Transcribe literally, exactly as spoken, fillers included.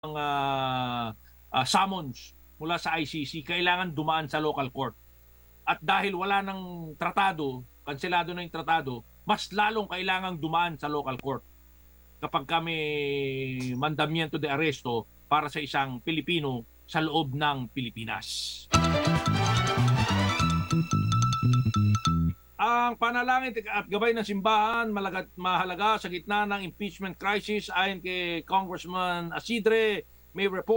ah, ah, summons mula sa I C C, kailangan dumaan sa local court. At dahil wala ng tratado, kanselado na yung tratado, mas lalong kailangang dumaan sa local court kapag kami mandamiento de arresto para sa isang Pilipino sa loob ng Pilipinas. Ang panalangin at gabay ng simbahan malagat mahalaga sa gitna ng impeachment crisis ayon kay Congressman Asidre. May report